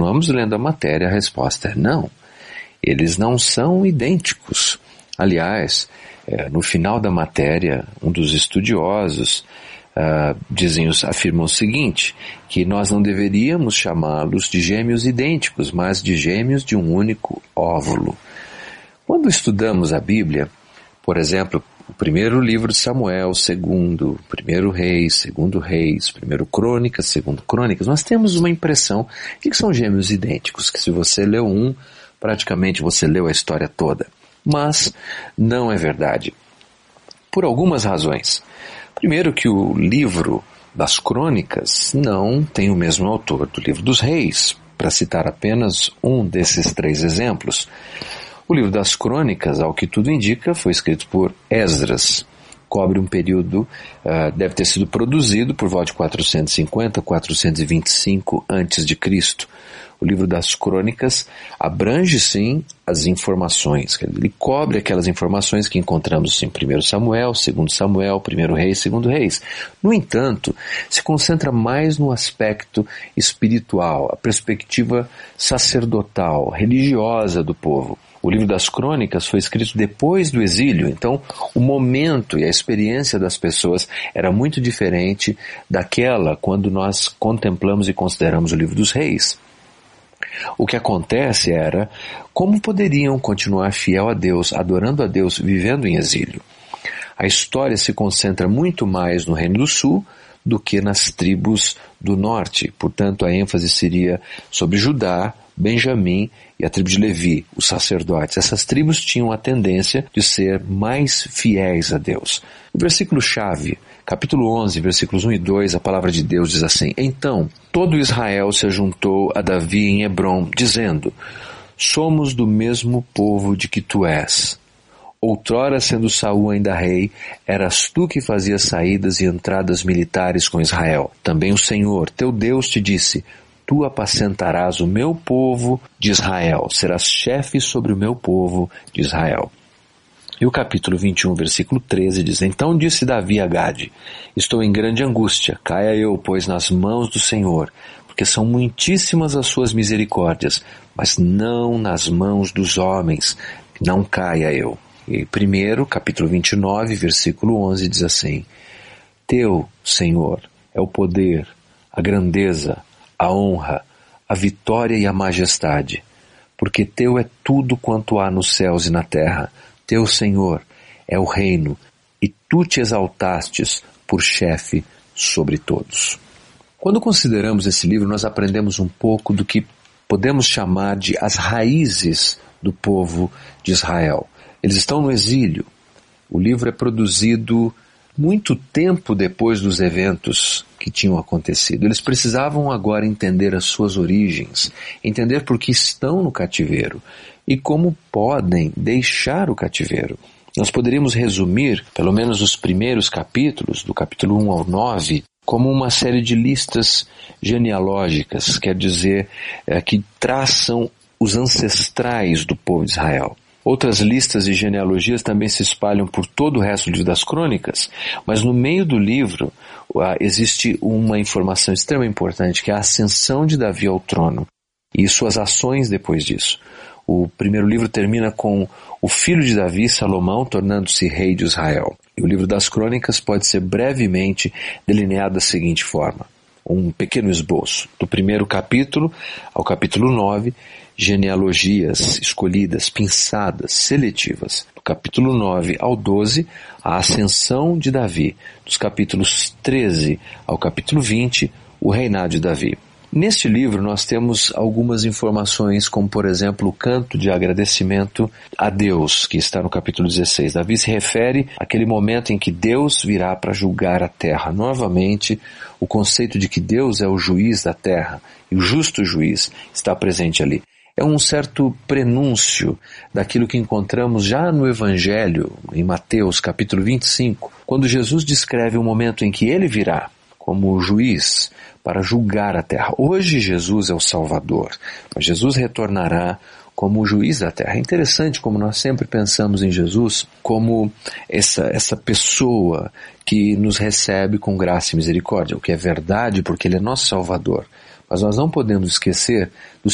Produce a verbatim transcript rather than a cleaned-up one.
continuamos lendo a matéria, a resposta é não. Eles não são idênticos. Aliás, é, no final da matéria, um dos estudiosos uh, dizem, afirmam o seguinte, que nós não deveríamos chamá-los de gêmeos idênticos, mas de gêmeos de um único óvulo. Quando estudamos a Bíblia, por exemplo, o primeiro livro de Samuel, o segundo, primeiro Reis, segundo Reis, primeiro Crônicas, segundo Crônicas, nós temos uma impressão de que são gêmeos idênticos, que se você leu um, praticamente você leu a história toda. Mas não é verdade. Por algumas razões. Primeiro que o livro das Crônicas não tem o mesmo autor do livro dos Reis, para citar apenas um desses três exemplos. O livro das Crônicas, ao que tudo indica, foi escrito por Esdras. Cobre um período, uh, deve ter sido produzido por volta de quatrocentos e cinquenta, quatrocentos e vinte e cinco antes de Cristo. O livro das Crônicas abrange, sim, as informações. Ele cobre aquelas informações que encontramos em primeiro Samuel, segundo Samuel, primeiro Reis, segundo Reis. No entanto, se concentra mais no aspecto espiritual, a perspectiva sacerdotal, religiosa do povo. O livro das Crônicas foi escrito depois do exílio, então o momento e a experiência das pessoas era muito diferente daquela quando nós contemplamos e consideramos o livro dos Reis. O que acontece era como poderiam continuar fiel a Deus, adorando a Deus, vivendo em exílio. A história se concentra muito mais no Reino do Sul do que nas tribos do norte. Portanto, a ênfase seria sobre Judá, Benjamim e a tribo de Levi, os sacerdotes. Essas tribos tinham a tendência de ser mais fiéis a Deus. O versículo-chave, capítulo onze, versículos um e dois, a palavra de Deus diz assim: Então, todo Israel se ajuntou a Davi em Hebrom, dizendo: Somos do mesmo povo de que tu és. Outrora, sendo Saul ainda rei, eras tu que fazias saídas e entradas militares com Israel. Também o Senhor, teu Deus, te disse: Tu apacentarás o meu povo de Israel, serás chefe sobre o meu povo de Israel. E o capítulo vinte e um, versículo treze diz: Então disse Davi a Gade: Estou em grande angústia, caia eu, pois, nas mãos do Senhor, porque são muitíssimas as suas misericórdias, mas não nas mãos dos homens, não caia eu. E primeiro, capítulo vinte e nove, versículo onze diz assim: Teu, Senhor, é o poder, a grandeza, a honra, a vitória e a majestade, porque teu é tudo quanto há nos céus e na terra. Teu, Senhor, é o reino, e tu te exaltastes por chefe sobre todos. Quando consideramos esse livro, nós aprendemos um pouco do que podemos chamar de as raízes do povo de Israel. Eles estão no exílio. O livro é produzido muito tempo depois dos eventos que tinham acontecido. Eles precisavam agora entender as suas origens, entender por que estão no cativeiro e como podem deixar o cativeiro. Nós poderíamos resumir, pelo menos os primeiros capítulos, do capítulo um ao nove, como uma série de listas genealógicas, quer dizer, é, que traçam os ancestrais do povo de Israel. Outras listas e genealogias também se espalham por todo o resto do livro das Crônicas, mas no meio do livro uh, existe uma informação extremamente importante, que é a ascensão de Davi ao trono e suas ações depois disso. O primeiro livro termina com o filho de Davi, Salomão, tornando-se rei de Israel. E o livro das Crônicas pode ser brevemente delineado da seguinte forma: um pequeno esboço. Do primeiro capítulo ao capítulo nove, genealogias escolhidas, pinçadas, seletivas. Do capítulo nove ao doze, a ascensão de Davi. Dos capítulos treze ao capítulo vinte, o reinado de Davi. Neste livro nós temos algumas informações, como por exemplo o canto de agradecimento a Deus, que está no capítulo dezesseis. Davi se refere àquele momento em que Deus virá para julgar a terra. Novamente, o conceito de que Deus é o juiz da terra e o justo juiz está presente ali. É um certo prenúncio daquilo que encontramos já no Evangelho, em Mateus capítulo vinte e cinco, quando Jesus descreve o momento em que ele virá como juiz para julgar a terra. Hoje Jesus é o Salvador, mas Jesus retornará como o juiz da terra. É interessante como nós sempre pensamos em Jesus como essa, essa pessoa que nos recebe com graça e misericórdia, o que é verdade porque ele é nosso Salvador. Mas nós não podemos esquecer do